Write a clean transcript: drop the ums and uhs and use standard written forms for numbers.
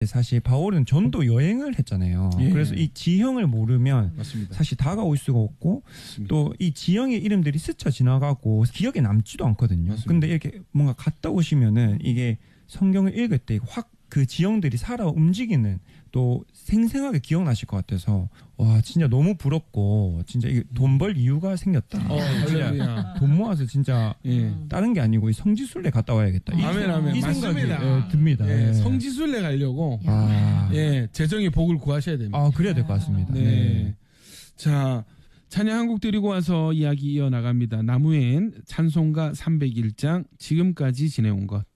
사실 바울은 전도 여행을 했잖아요. 예. 그래서 이 지형을 모르면 맞습니다. 사실 다가올 수가 없고 맞습니다. 또 이 지형의 이름들이 스쳐 지나가고 기억에 남지도 않거든요. 맞습니다. 근데 이렇게 뭔가 갔다 오시면은 이게 성경을 읽을 때 확 그 지형들이 살아 움직이는 또 생생하게 기억나실 것 같아서 와 진짜 너무 부럽고 진짜 이게 돈 벌 이유가 생겼다. 진짜 할렐루야. 돈 모아서 진짜 예. 다른 게 아니고 이 성지순례 갔다 와야겠다. 아멘. 이 생각이 맞습니다. 듭니다. 예, 예. 성지순례 가려고 예, 재정의 복을 구하셔야 됩니다. 아 그래야 될 것 같습니다. 네. 네. 자, 찬양 한 곡 드리고 와서 이야기 이어나갑니다. 나무엔 찬송가 301장 지금까지 지내온 것.